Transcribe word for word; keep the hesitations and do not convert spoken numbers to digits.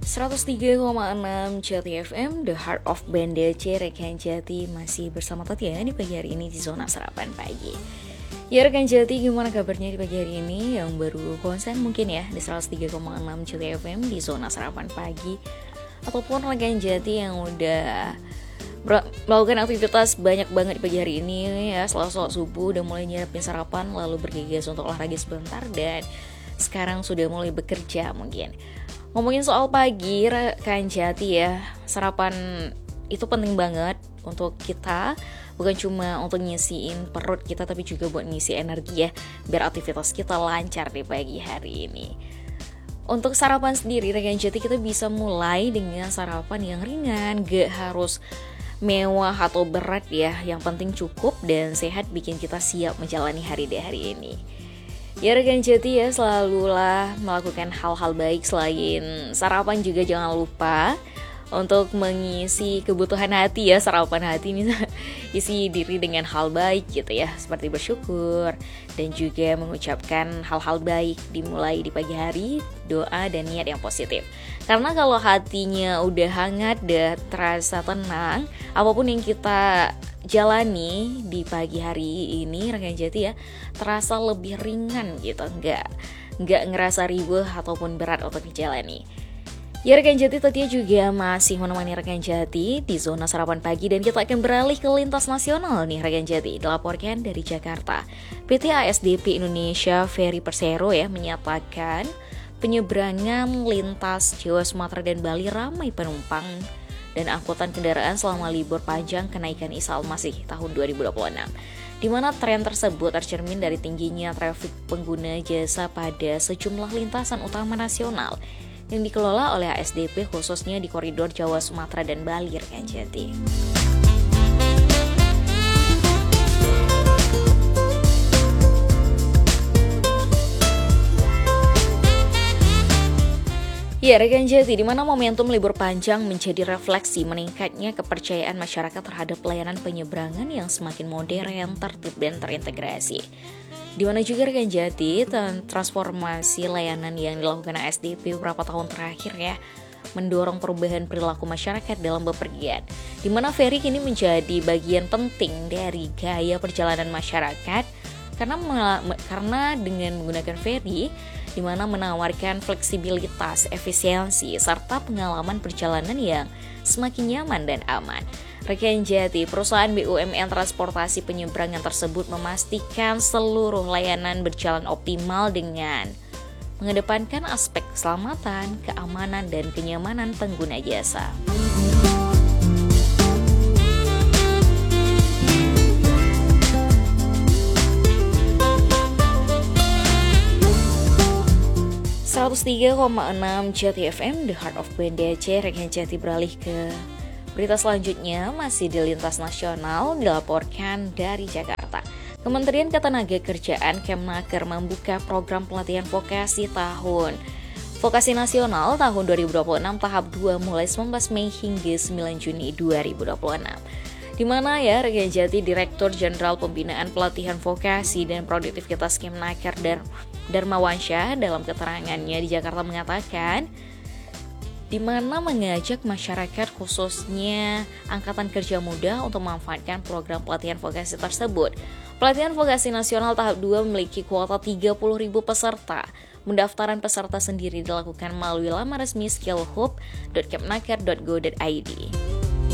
seratus tiga koma enam Jati F M, The Heart of Banda C, rekan Jati masih bersama Tatia di pagi hari ini di Zona Sarapan Pagi. Ya rekan Jati, gimana kabarnya di pagi hari ini? Yang baru konsen mungkin ya di seratus tiga koma enam Jati F M di Zona Sarapan Pagi. Ataupun rekan Jati yang udah melakukan aktivitas banyak banget di pagi hari ini ya, setelah sholat subuh udah mulai nyiapin sarapan, lalu bergegas untuk olahraga sebentar, dan sekarang sudah mulai bekerja mungkin. Ngomongin soal pagi, rekan Jati ya, sarapan itu penting banget untuk kita. Bukan cuma untuk ngisiin perut kita, tapi juga buat ngisi energi ya, biar aktivitas kita lancar di pagi hari ini. Untuk sarapan sendiri, rekan Jati, kita bisa mulai dengan sarapan yang ringan, gak harus mewah atau berat ya. Yang penting cukup dan sehat, bikin kita siap menjalani hari di hari ini. Ya rekan Jati ya, selalulah melakukan hal-hal baik. Selain sarapan juga jangan lupa untuk mengisi kebutuhan hati ya. Sarapan hati ini isi diri dengan hal baik gitu ya, seperti bersyukur dan juga mengucapkan hal-hal baik dimulai di pagi hari, doa dan niat yang positif. Karena kalau hatinya udah hangat dan terasa tenang, apapun yang kita jalani di pagi hari ini rekan Jati ya, terasa lebih ringan gitu, nggak nggak ngerasa ribet ataupun berat untuk dijalani. Ya rekan Jati, Tatia juga masih menemani rekan Jati di Zona Sarapan Pagi, dan kita akan beralih ke lintas nasional nih rekan Jati. Dilaporkan dari Jakarta, P T A S D P Indonesia Ferry Persero ya menyatakan penyeberangan lintas Jawa, Sumatera dan Bali ramai penumpang dan angkutan kendaraan selama libur panjang kenaikan Isa Al-Masih tahun dua ribu dua puluh enam. Di mana tren tersebut tercermin dari tingginya trafik pengguna jasa pada sejumlah lintasan utama nasional yang dikelola oleh A S D P, khususnya di koridor Jawa, Sumatera dan Bali rekan Jati. Ya rekan Jati, di mana momentum libur panjang menjadi refleksi meningkatnya kepercayaan masyarakat terhadap pelayanan penyeberangan yang semakin modern, tertib dan terintegrasi. Di mana juga rekan Jati, transformasi layanan yang dilakukan A S D P beberapa tahun terakhir ya, mendorong perubahan perilaku masyarakat dalam bepergian. Di mana ferry kini menjadi bagian penting dari gaya perjalanan masyarakat karena karena dengan menggunakan ferry, di mana menawarkan fleksibilitas, efisiensi, serta pengalaman perjalanan yang semakin nyaman dan aman. Rekan Jati, perusahaan B U M N transportasi penyeberangan tersebut memastikan seluruh layanan berjalan optimal dengan mengedepankan aspek keselamatan, keamanan, dan kenyamanan pengguna jasa. seratus tiga koma enam Jati F M, The Heart of Banda C, rekan Jati beralih ke berita selanjutnya, masih di lintas nasional, dilaporkan dari Jakarta. Kementerian Ketenagakerjaan Kemnaker membuka program pelatihan vokasi tahun Vokasi Nasional tahun dua ribu dua puluh enam tahap dua mulai sembilan belas Mei hingga sembilan Juni dua ribu dua puluh enam. Di mana ya rekan Jati, Direktur Jenderal Pembinaan Pelatihan Vokasi dan Produktivitas Kemnaker Darmawansyah dalam keterangannya di Jakarta mengatakan, di mana mengajak masyarakat khususnya angkatan kerja muda untuk memanfaatkan program pelatihan vokasi tersebut. Pelatihan Vokasi Nasional tahap dua memiliki kuota tiga puluh ribu peserta. Pendaftaran peserta sendiri dilakukan melalui laman resmi skillhub dot kemnaker dot go dot i d.